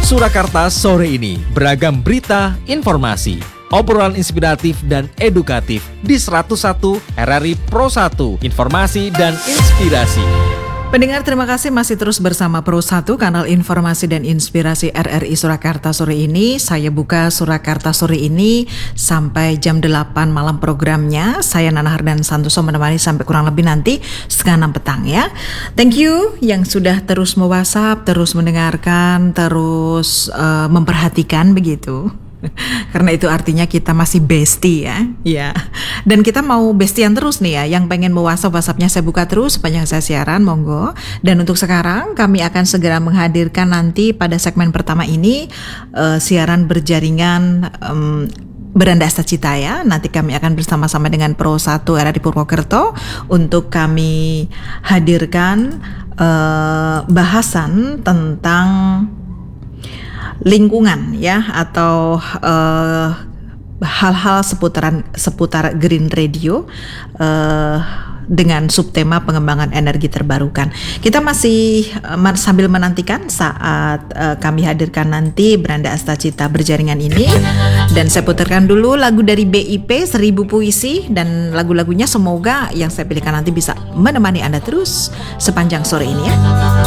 Surakarta sore ini, beragam berita, informasi, obrolan inspiratif dan edukatif di 101 RRI Pro 1, informasi dan inspirasi. Pendengar, terima kasih masih terus bersama Pro 1, kanal informasi dan inspirasi RRI Surakarta sore ini. Saya buka Surakarta sore ini sampai jam 8 malam programnya. Saya Nana Hardan Santoso menemani sampai kurang lebih nanti setengah 6 petang ya. Thank you yang sudah terus me-WhatsApp, terus mendengarkan, terus memperhatikan begitu. Karena itu artinya kita masih bestie ya. Dan kita mau bestian terus nih ya. Yang pengen mau WhatsApp-WhatsAppnya saya buka terus sepanjang saya siaran, monggo. Dan untuk sekarang kami akan segera menghadirkan nanti pada segmen pertama ini siaran berjaringan Beranda Asta Cita ya. Nanti kami akan bersama-sama dengan Pro 1 RRI Purwokerto untuk kami hadirkan bahasan tentang lingkungan ya, atau hal-hal seputar Green Radio dengan subtema pengembangan energi terbarukan. Kita masih sambil menantikan saat kami hadirkan nanti Beranda Asta Cita berjaringan ini, dan saya putarkan dulu lagu dari BIP 1000 Puisi, dan lagu-lagunya semoga yang saya pilihkan nanti bisa menemani Anda terus sepanjang sore ini ya.